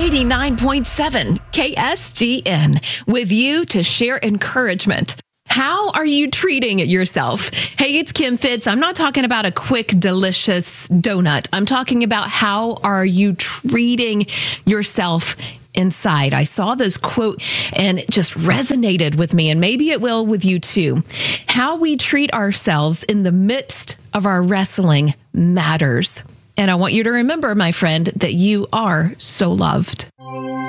89.7 KSGN with you to share encouragement. How are you treating yourself? Hey, it's Kim Fitz. I'm not talking about a quick, delicious donut. I'm talking about how are you treating yourself inside. I saw this quote and it just resonated with me, and maybe it will with you too. How we treat ourselves in the midst of our wrestling matters. And I want you to remember, my friend, that you are so loved.